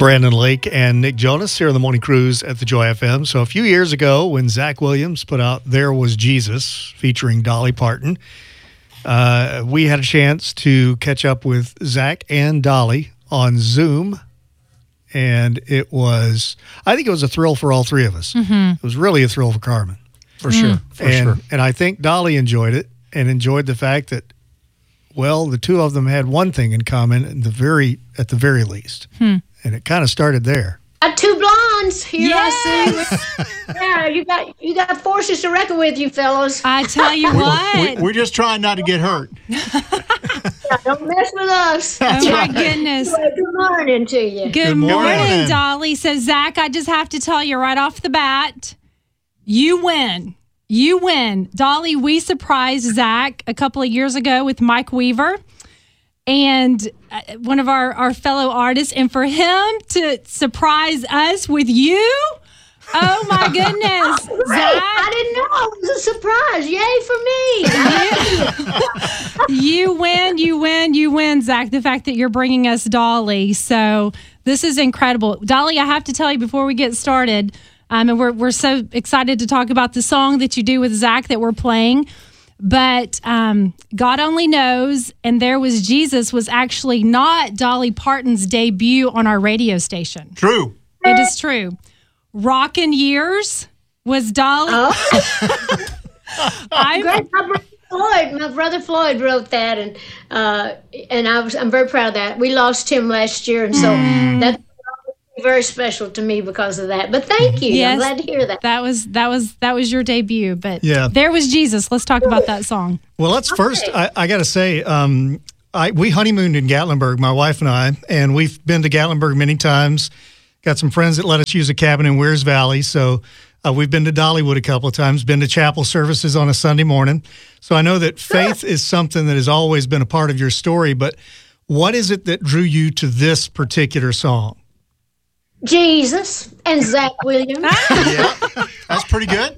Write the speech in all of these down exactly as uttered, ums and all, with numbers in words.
Brandon Lake and Nick Jonas here on the Morning Cruise at the Joy F M. So a few years ago when Zach Williams put out There Was Jesus featuring Dolly Parton, uh, we had a chance to catch up with Zach and Dolly on Zoom. And it was, I think it was a thrill for all three of us. Mm-hmm. It was really a thrill for Carmen. For mm. sure, for and, sure. And I think Dolly enjoyed it and enjoyed the fact that, well, the two of them had one thing in common at the very, at the very least. Hmm. And it kind of started there. Got two blondes here. Yes. I see. Yeah, you got you got forces to reckon with, you fellas. I tell you what. We, we're just trying not to get hurt. Yeah, don't mess with us. Oh, my right. goodness. Well, good morning to you. Good, Good morning, morning, Dolly. So, Zach, I just have to tell you right off the bat, you win. You win. Dolly, we surprised Zach a couple of years ago with Mike Weaver and one of our, our fellow artists. And for him to surprise us with you, oh, my goodness. Oh, Zach, I didn't know. It was a surprise. Yay for me. you, you win, you win, you win, Zach, the fact that you're bringing us Dolly. So this is incredible. Dolly, I have to tell you before we get started, um, and we're, we're so excited to talk about the song that you do with Zach that we're playing. But um, God Only Knows and There Was Jesus was actually not Dolly Parton's debut on our radio station. True. It is true. Rockin' Years was Dolly. Oh. I, Great. My brother Floyd, my brother Floyd wrote that, and uh, and I was I'm very proud of that. We lost him last year, and so Mm. that's very special to me because of that. But thank you. Yes. I'm glad to hear that. That was that was that was your debut, but Yeah. There Was Jesus. Let's talk about that song. Well, let's Okay. first, I, I got to say, um, I we honeymooned in Gatlinburg, my wife and I, and we've been to Gatlinburg many times. Got some friends that let us use a cabin in Wears Valley, so uh, we've been to Dollywood a couple of times, been to chapel services on a Sunday morning. So I know that faith is something that has always been a part of your story, but what is it that drew you to this particular song? Jesus and Zach Williams. Yeah, that's pretty good.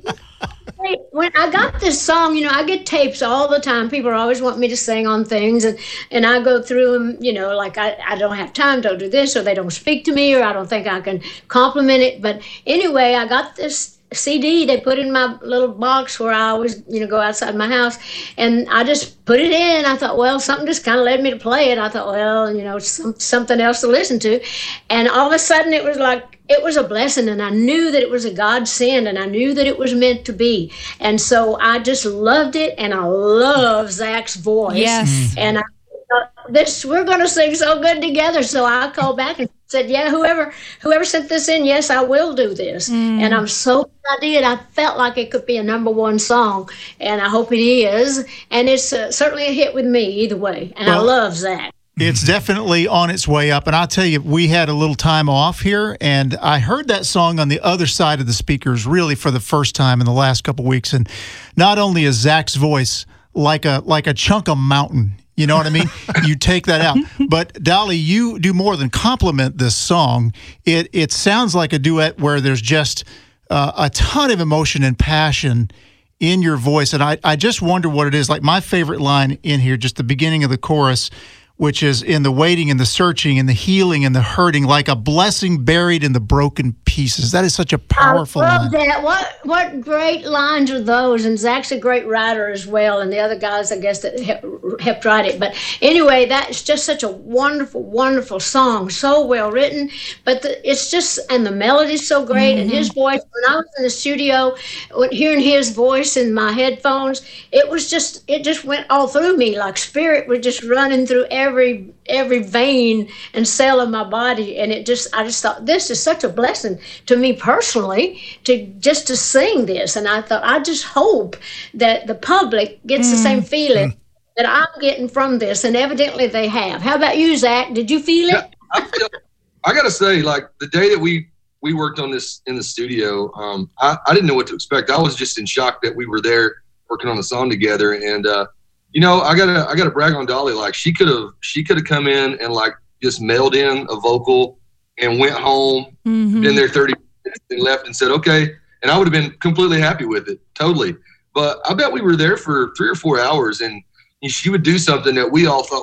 When I got this song, you know, I get tapes all the time. People always want me to sing on things, and, and I go through them, you know, like I, I don't have time to do this, or they don't speak to me, or I don't think I can compliment it. But anyway, I got this C D they put in my little box where I always, you know, go outside my house, and I just put it in. I thought, well, something just kind of led me to play it. I thought, well, you know, some, something else to listen to. And all of a sudden it was like, it was a blessing, and I knew that it was a godsend, and I knew that it was meant to be. And so I just loved it, and I love Zach's voice. Yes. And I thought, this, we're going to sing so good together. So I called back and said, yeah, whoever whoever sent this in, yes, I will do this. Mm. And I'm so glad I did. I felt like it could be a number one song, and I hope it is. And it's uh, certainly a hit with me either way. And Well, I love Zach. It's definitely on its way up. And I'll tell you, we had a little time off here, and I heard that song on the other side of the speakers really for the first time in the last couple of weeks. And not only is Zach's voice like a like a chunk of mountain, you know what I mean? You take that out. But Dolly, you do more than compliment this song. It it sounds like a duet where there's just uh, a ton of emotion and passion in your voice. And I, I just wonder what it is. Like my favorite line in here, just the beginning of the chorus, which is in the waiting and the searching and the healing and the hurting, like a blessing buried in the broken pieces. That is such a powerful I love line. that. What what great lines are those? And Zach's a great writer as well, and the other guys, I guess, that he- helped write it. But anyway, that's just such a wonderful, wonderful song. So well written, but the, it's just, and the melody's so great, and his voice. When I was in the studio, when, hearing his voice in my headphones, it was just, it just went all through me, like spirit was just running through every every vein and cell of my body. And it just, I just thought, this is such a blessing to me personally, to just to sing this. And I thought, I just hope that the public gets the same feeling that I'm getting from this, and evidently they have. How about you, Zach? Did you feel it? Yeah, I, feel, I gotta say, like the day that we we worked on this in the studio, um, I, I didn't know what to expect. I was just in shock that we were there working on the song together. And uh, you know, I gotta I gotta brag on Dolly. Like she could have she could have come in and like just mailed in a vocal and went home, Mm-hmm. been there thirty minutes and left and said okay, and I would have been completely happy with it, totally. But I bet we were there for three or four hours, and she would do something that we all thought was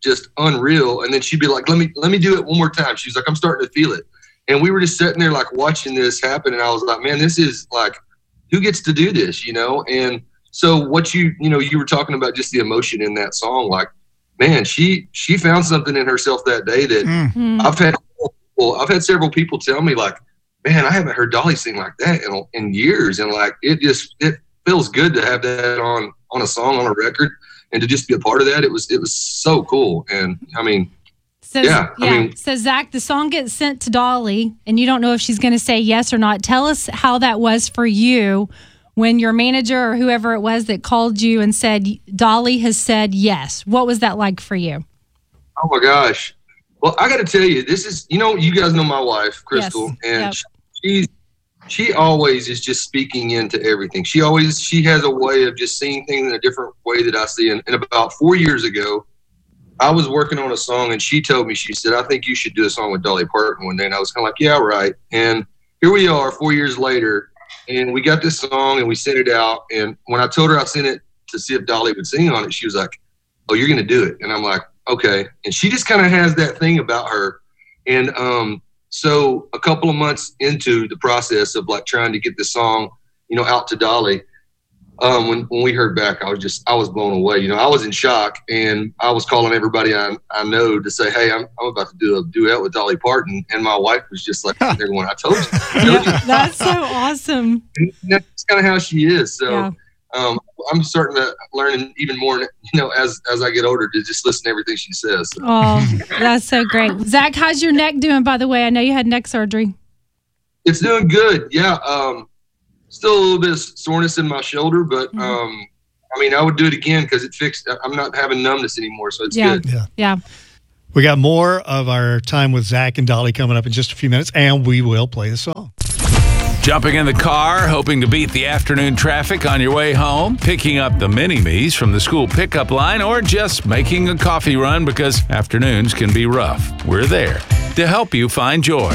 just unreal. And then she'd be like, let me, let me do it one more time. She was like, I'm starting to feel it. And we were just sitting there like watching this happen. And I was like, man, this is like, who gets to do this, you know? And so what you, you know, you were talking about just the emotion in that song, like, man, she, she found something in herself that day that mm-hmm. I've had, well, I've had several people tell me like, man, I haven't heard Dolly sing like that in, in years. And like, it just, it feels good to have that on, on a song, on a record, and to just be a part of that. It was, it was so cool. And I mean, so, yeah, yeah. I mean, so Zach, the song gets sent to Dolly and you don't know if she's going to say yes or not. Tell us how that was for you when your manager or whoever it was that called you and said, Dolly has said yes. What was that like for you? Oh my gosh. Well, I got to tell you, this is, you know, you guys know my wife, Crystal, yes. and yep. she's, she always is just speaking into everything. She always, she has a way of just seeing things in a different way that I see. And, and about four years ago, I was working on a song and she told me, she said, I think you should do a song with Dolly Parton one day. And I was kind of like, yeah, right. And here we are four years later, and we got this song and we sent it out. And when I told her I sent it to see if Dolly would sing on it, she was like, oh, you're going to do it. And I'm like, okay. And she just kind of has that thing about her. And um, so a couple of months into the process of like trying to get this song, you know, out to Dolly, um, when, when we heard back, I was just, I was blown away. You know, I was in shock, and I was calling everybody I, I know to say, hey, I'm, I'm about to do a duet with Dolly Parton. And my wife was just like, everyone, I told you. I told you. That's so awesome. And that's kind of how she is. So yeah. um, I'm starting to learn even more, you know, as, as I get older, to just listen to everything she says. So. Oh, that's so great. Zach, how's your neck doing, by the way? I know you had neck surgery. It's doing good. Yeah. Um, still a little bit of soreness in my shoulder, but mm-hmm. um, I mean, I would do it again because it fixed, I'm not having numbness anymore. So it's yeah. good. Yeah. Yeah. We got more of our time with Zach and Dolly coming up in just a few minutes, and we will play the song. Jumping in the car, hoping to beat the afternoon traffic on your way home, picking up the mini-me's from the school pickup line, or just making a coffee run because afternoons can be rough. We're there to help you find joy.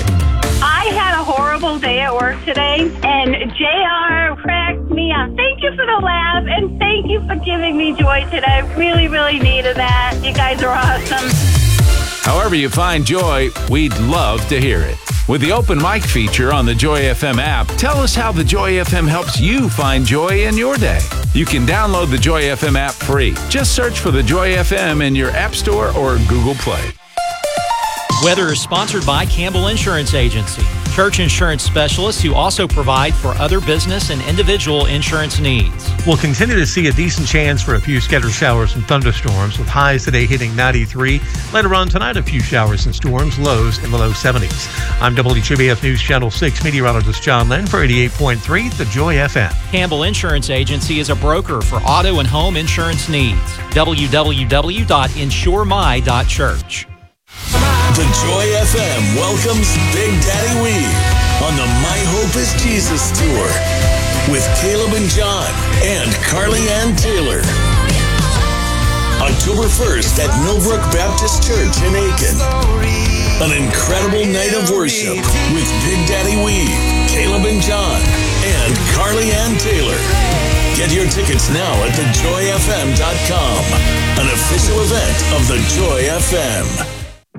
I had a horrible day at work today, and J R cracked me up. Thank you for the laugh, and thank you for giving me joy today. I really, really needed that. You guys are awesome. However you find joy, we'd love to hear it. With the open mic feature on the Joy F M app, tell us how the Joy F M helps you find joy in your day. You can download the Joy F M app free. Just search for the Joy F M in your App Store or Google Play. Weather is sponsored by Campbell Insurance Agency, church insurance specialists who also provide for other business and individual insurance needs. We'll continue to see a decent chance for a few scattered showers and thunderstorms, with highs today hitting ninety-three. Later on tonight, a few showers and storms, lows in the low seventies. I'm W J B F News Channel six meteorologist John Lynn for eighty-eight point three, The Joy F M. Campbell Insurance Agency is a broker for auto and home insurance needs. w w w dot insure my dot church. The Joy F M welcomes Big Daddy Weave on the My Hope is Jesus tour with Caleb and John and Carly Ann Taylor. October first at Millbrook Baptist Church in Aiken. An incredible night of worship with Big Daddy Weave, Caleb and John, and Carly Ann Taylor. Get your tickets now at the joy f m dot com, an official event of the Joy F M.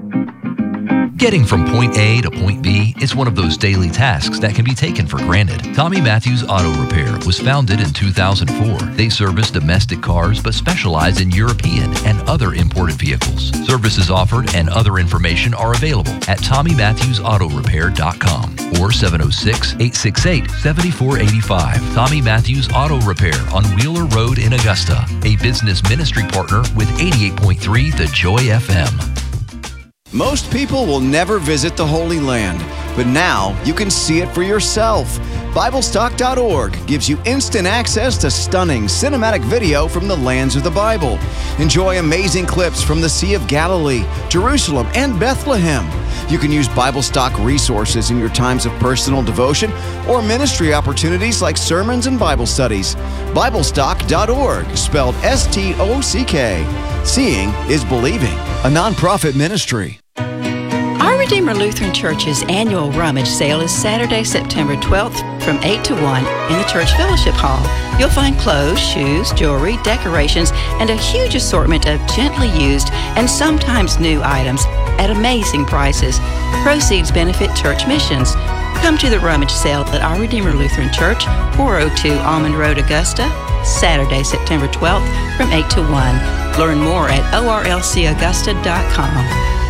Getting from point A to point B is one of those daily tasks that can be taken for granted. Tommy Matthews Auto Repair was founded in two thousand four. They service domestic cars but specialize in European and other imported vehicles. Services offered and other information are available at tommy matthews auto repair dot com or seven oh six, eight six eight, seven four eight five. Tommy Matthews Auto Repair on Wheeler Road in Augusta, a business ministry partner with eighty-eight point three The Joy F M. Most people will never visit the Holy Land, but now you can see it for yourself. Bible Stock dot org gives you instant access to stunning cinematic video from the lands of the Bible. Enjoy amazing clips from the Sea of Galilee, Jerusalem, and Bethlehem. You can use BibleStock resources in your times of personal devotion or ministry opportunities like sermons and Bible studies. Bible Stock dot org, spelled S T O C K. Seeing is believing, a nonprofit ministry. Our Redeemer Lutheran Church's annual rummage sale is Saturday, September twelfth from eight to one in the Church Fellowship Hall. You'll find clothes, shoes, jewelry, decorations, and a huge assortment of gently used and sometimes new items at amazing prices. Proceeds benefit church missions. Come to the rummage sale at Our Redeemer Lutheran Church, four oh two Almond Road, Augusta, Saturday, September twelfth from eight to one. Learn more at O R L C Augusta dot com.